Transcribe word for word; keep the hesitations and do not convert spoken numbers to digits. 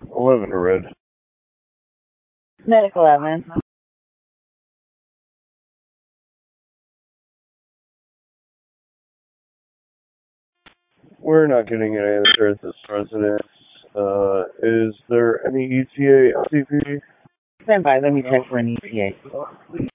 eleven to red. Medic eleven. We're not getting any answer at this residence. Uh, is there any E T A L T P? Stand by, let me check for an E T A.